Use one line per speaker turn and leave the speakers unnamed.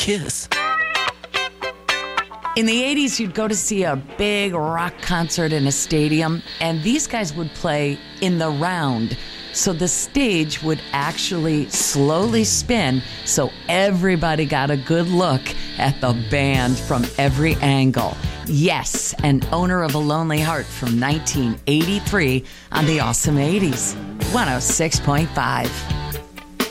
Kiss.
In the 80s, you'd go to see a big rock concert in a stadium, and these guys would play in the round. So the stage would actually slowly spin, so everybody got a good look at the band from every angle. Yes, an Owner of a Lonely Heart from 1983 on the Awesome 80s. 106.5.